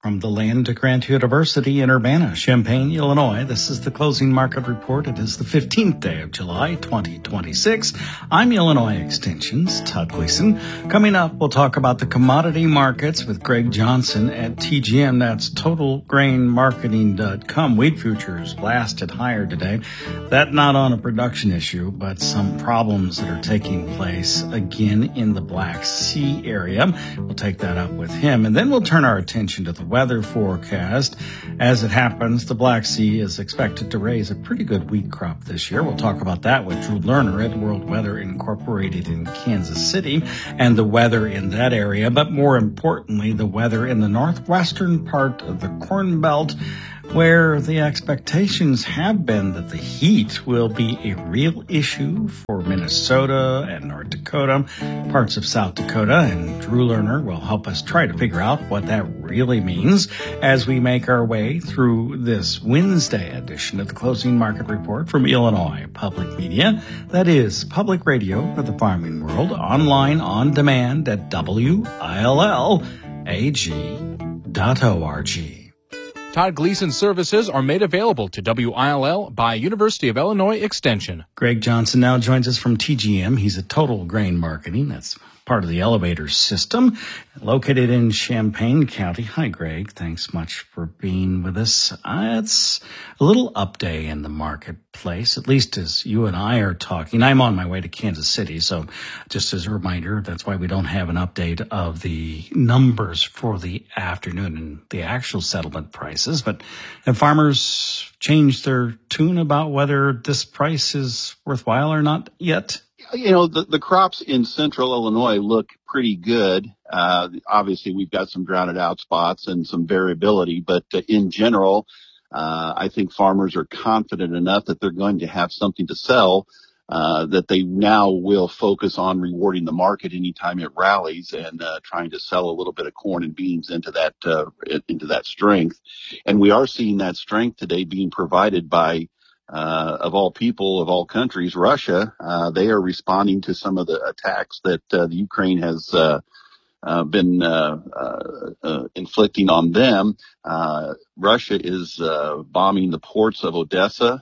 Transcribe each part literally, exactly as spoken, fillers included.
From the land to Grant University in Urbana-Champaign, Illinois, this is the Closing Market Report. It is the fifteenth day of July, twenty twenty-six. I'm Illinois Extension's Todd Gleason. Coming up, we'll talk about the commodity markets with Greg Johnson at T G M. That's total grain marketing dot com. Wheat futures blasted higher today. That not on a production issue, but some problems that are taking place again in the Black Sea area. We'll take that up with him. And then we'll turn our attention to the weather forecast. As it happens, the Black Sea is expected to raise a pretty good wheat crop this year. We'll talk about that with Drew Lerner at World Weather Incorporated in Kansas City and the weather in that area, but more importantly, the weather in the northwestern part of the Corn Belt, where the expectations have been that the heat will be a real issue for Minnesota and North Dakota, parts of South Dakota, and Drew Lerner will help us try to figure out what that really means as we make our way through this Wednesday edition of the Closing Market Report from Illinois Public Media. That is public radio for the farming world, online on demand at W I L L A G dot org. Todd Gleason services are made available to W I L L by University of Illinois Extension. Greg Johnson now joins us from T G M. He's at Total Grain Marketing. That's part of the elevator system located in Champaign County. Hi, Greg. Thanks much for being with us. Uh, it's a little up day in the marketplace, at least as you and I are talking. I'm on my way to Kansas City, so just as a reminder, that's why we don't have an update of the numbers for the afternoon and the actual settlement prices. But have farmers changed their tune about whether this price is worthwhile or not yet? You know, the, the crops in central Illinois look pretty good. Uh, obviously, we've got some drowned out spots and some variability, but uh, in general, uh, I think farmers are confident enough that they're going to have something to sell, uh, that they now will focus on rewarding the market anytime it rallies and uh, trying to sell a little bit of corn and beans into that, uh, into that strength. And we are seeing that strength today being provided by Uh, of all people, of all countries, Russia. Uh, they are responding to some of the attacks that uh, the Ukraine has uh, uh, been uh, uh, uh, inflicting on them. Uh, Russia is uh, bombing the ports of Odessa,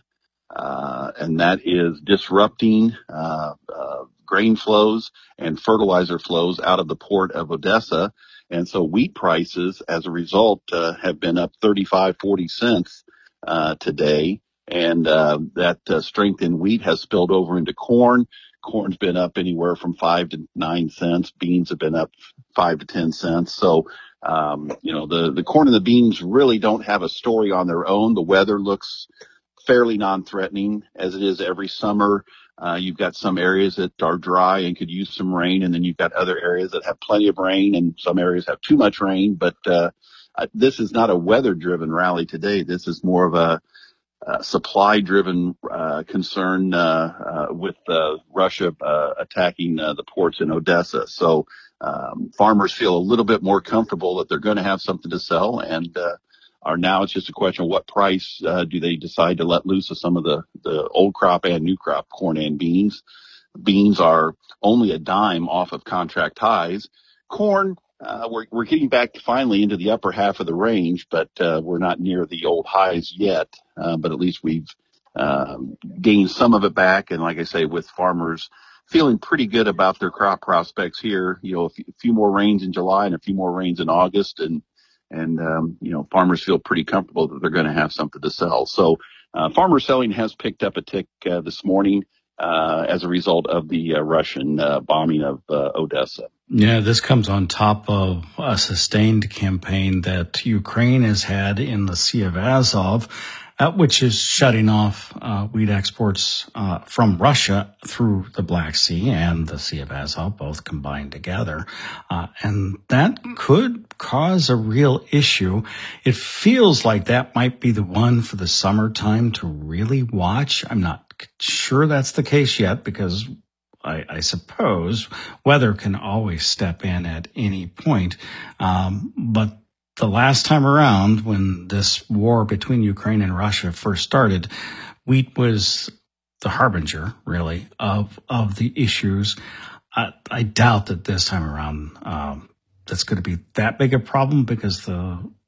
uh, and that is disrupting uh, uh, grain flows and fertilizer flows out of the port of Odessa. And so wheat prices, as a result, uh, have been up thirty-five, forty cents uh, today. And uh, that uh, strength in wheat has spilled over into corn. Corn's been up anywhere from five to nine cents. Beans have been up five to ten cents. So, um, you know, the, the corn and the beans really don't have a story on their own. The weather looks fairly non-threatening, as it is every summer. Uh, you've got some areas that are dry and could use some rain, and then you've got other areas that have plenty of rain, and some areas have too much rain. But uh, uh, this is not a weather-driven rally today. This is more of a Uh, supply-driven uh, concern uh, uh, with uh, Russia uh, attacking uh, the ports in Odessa. So um, farmers feel a little bit more comfortable that they're going to have something to sell, and uh, are now it's just a question of what price uh, do they decide to let loose of some of the, the old crop and new crop corn and beans. Beans are only a dime off of contract highs. Corn, Uh, we're, we're getting back finally into the upper half of the range, but uh, we're not near the old highs yet. Uh, but at least we've uh, gained some of it back. And like I say, with farmers feeling pretty good about their crop prospects here, you know, a few, a few more rains in July and a few more rains in August. And, and um, you know, farmers feel pretty comfortable that they're going to have something to sell. So uh, farmer selling has picked up a tick uh, this morning uh, as a result of the uh, Russian uh, bombing of uh, Odessa. Yeah, this comes on top of a sustained campaign that Ukraine has had in the Sea of Azov, uh, which is shutting off uh, wheat exports uh, from Russia through the Black Sea and the Sea of Azov, both combined together. Uh, and that could cause a real issue. It feels like that might be the one for the summertime to really watch. I'm not sure that's the case yet, because I, I suppose weather can always step in at any point. Um, but the last time around, when this war between Ukraine and Russia first started, wheat was the harbinger, really, of of the issues. I, I doubt that this time around um, that's going to be that big a problem, because the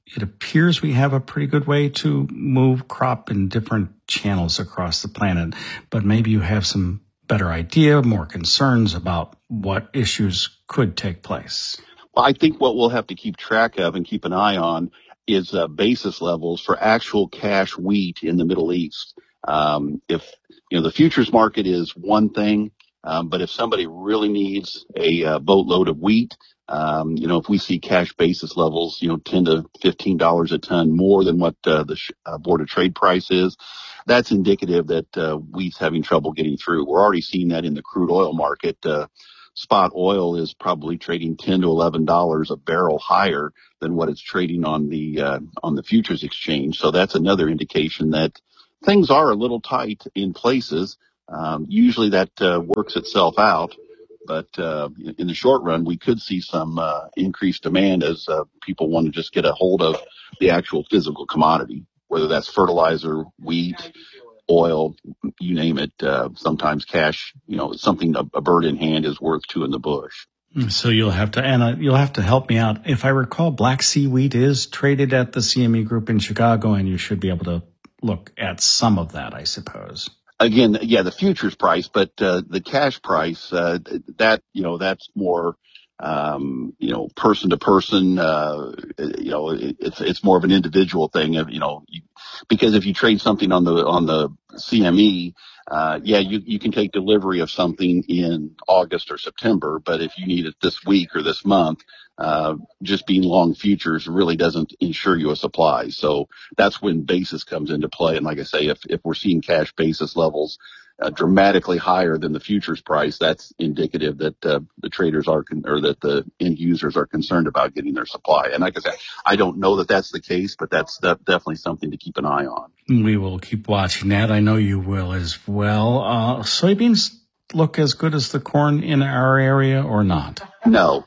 it appears we have a pretty good way to move crop in different channels across the planet, but maybe you have some better idea, more concerns about what issues could take place. Well, I think what we'll have to keep track of and keep an eye on is uh, basis levels for actual cash wheat in the Middle East. Um, if, you know, the futures market is one thing, um, but if somebody really needs a uh, boatload of wheat, um, you know, if we see cash basis levels, you know, ten to fifteen dollars a ton more than what uh, the sh- uh, Board of Trade price is, that's indicative that uh, wheat's having trouble getting through. We're already seeing that in the crude oil market. Uh, spot oil is probably trading ten to eleven dollars a barrel higher than what it's trading on the uh, on the futures exchange. So that's another indication that things are a little tight in places. Um, usually that uh, works itself out, but uh, in the short run, we could see some uh, increased demand as uh, people want to just get a hold of the actual physical commodity, whether that's fertilizer, wheat, oil, you name it. Uh, sometimes cash, you know, something a, a bird in hand is worth two in the bush. So you'll have to, Anna, you'll have to help me out. If I recall, Black Sea wheat is traded at the C M E Group in Chicago, and you should be able to look at some of that, I suppose. Again, yeah, the futures price, but uh, the cash price, uh, that, you know, that's more, um, you know, person to person, uh, you know, it, it's, it's more of an individual thing, you know, you, because if you trade something on the, on the C M E, uh, yeah, you, you can take delivery of something in August or September, but if you need it this week or this month, uh, just being long futures really doesn't ensure you a supply. So that's when basis comes into play. And like I say, if, if we're seeing cash basis levels uh, dramatically higher than the futures price, that's indicative that uh, the traders are, con- or that the end users are concerned about getting their supply. And like I said, I don't know that that's the case, but that's de- definitely something to keep an eye on. We will keep watching that. I know you will as well. Uh, soybeans look as good as the corn in our area or not? No,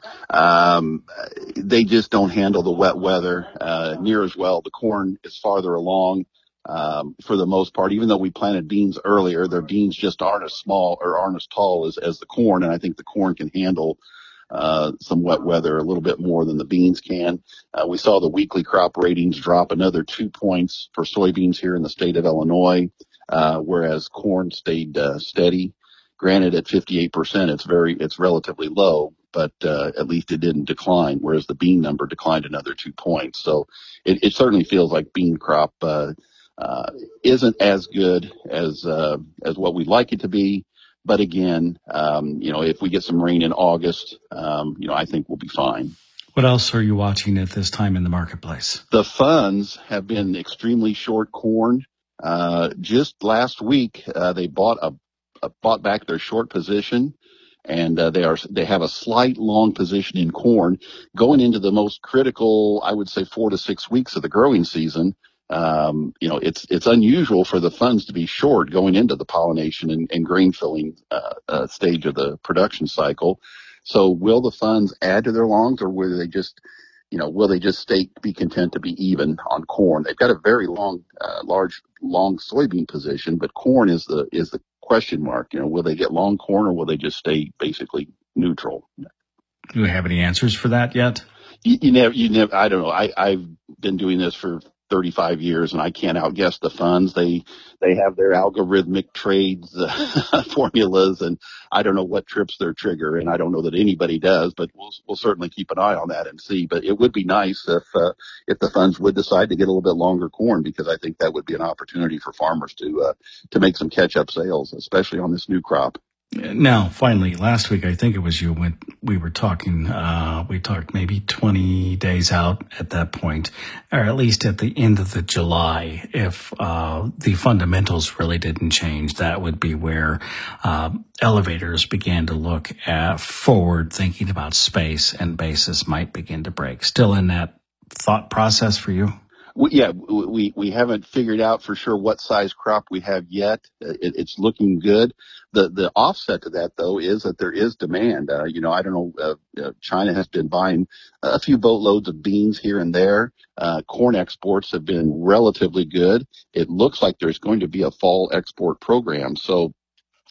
um, they just don't handle the wet weather uh, near as well. The corn is farther along um, for the most part. Even though we planted beans earlier, their beans just aren't as small or aren't as tall as, as the corn. And I think the corn can handle uh, some wet weather a little bit more than the beans can. Uh, we saw the weekly crop ratings drop another two points for soybeans here in the state of Illinois, uh, whereas corn stayed uh, steady. Granted, at fifty-eight percent, it's very, it's relatively low, but uh, at least it didn't decline, whereas the bean number declined another two points. So it, it certainly feels like bean crop uh, uh, isn't as good as uh, as what we'd like it to be. But again, um, you know, if we get some rain in August, um, you know, I think we'll be fine. What else are you watching at this time in the marketplace? The funds have been extremely short corn. Uh, just last week, uh, they bought a Uh, bought back their short position, and uh, they are they have a slight long position in corn going into the most critical, I would say, four to six weeks of the growing season. Um, you know, it's it's unusual for the funds to be short going into the pollination and, and grain filling uh, uh, stage of the production cycle. So, will the funds add to their longs, or will they just, you know, will they just stay be content to be even on corn? They've got a very long, uh, large, long soybean position, but corn is the is the question mark. You know, will they get long corn, or will they just stay basically neutral? Do we have any answers for that yet? You, you never, you never. I don't know. I, I've been doing this for thirty-five years, and I can't outguess the funds. They they have their algorithmic trades uh, formulas, and I don't know what trips their trigger, and I don't know that anybody does. But we'll we'll certainly keep an eye on that and see. But it would be nice if uh, if the funds would decide to get a little bit longer corn, because I think that would be an opportunity for farmers to uh, to make some catch up sales, especially on this new crop. Now, finally, last week, I think it was you when we were talking, uh, we talked maybe twenty days out at that point, or at least at the end of the July. If, uh, the fundamentals really didn't change, that would be where, uh, elevators began to look at forward thinking about space, and basis might begin to break. Still in that thought process for you? We, yeah, we, we haven't figured out for sure what size crop we have yet. It, it's looking good. The, the offset to that, though, is that there is demand. Uh, you know, I don't know, uh, uh, China has been buying a few boatloads of beans here and there. Uh, corn exports have been relatively good. It looks like there's going to be a fall export program. So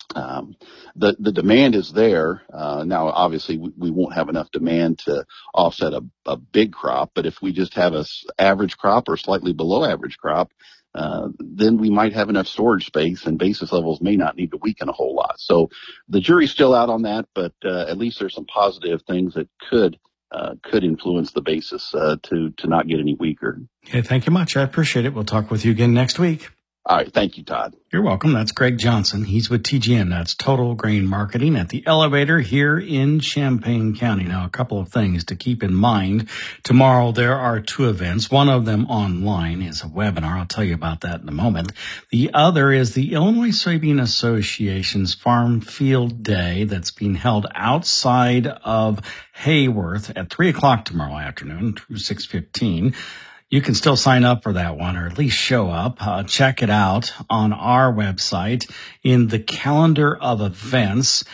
Um, the, the demand is there. Uh, now, obviously, we, we won't have enough demand to offset a, a big crop, but if we just have a s- average crop or slightly below average crop, uh, then we might have enough storage space and basis levels may not need to weaken a whole lot. So the jury's still out on that, but uh, at least there's some positive things that could uh, could influence the basis uh, to to not get any weaker. Okay, thank you much. I appreciate it. We'll talk with you again next week. All right. Thank you, Todd. You're welcome. That's Greg Johnson. He's with T G M. That's Total Grain Marketing at the Elevator here in Champaign County. Now, a couple of things to keep in mind. Tomorrow, there are two events. One of them online is a webinar. I'll tell you about that in a moment. The other is the Illinois Soybean Association's Farm Field Day that's being held outside of Hayworth at three o'clock tomorrow afternoon through six fifteen. You can still sign up for that one, or at least show up. Uh, check it out on our website in the calendar of events.